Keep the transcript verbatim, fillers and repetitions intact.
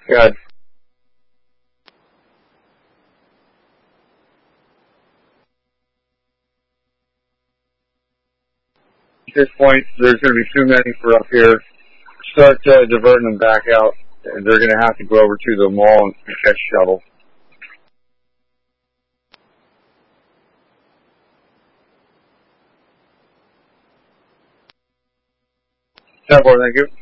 Yeah. At this point, there's going to be too many for up here. Start uh, diverting them back out. And they're going to have to go over to the mall and catch shuttle. ten four, thank you.